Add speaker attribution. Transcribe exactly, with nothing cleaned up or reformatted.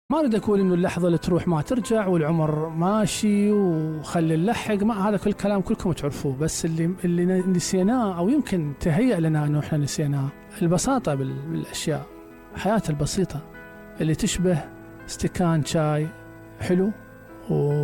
Speaker 1: ما أريد أقول إنه اللحظة اللي تروح ما ترجع والعمر ماشي وخلي نلحق، ما هذا كل كلام كلكم تعرفوه، بس اللي اللي نسيناه أو يمكن تهيأ لنا إنه إحنا نسيناه البساطة بالأشياء، حياة البسيطة اللي تشبه استكان شاي حلو و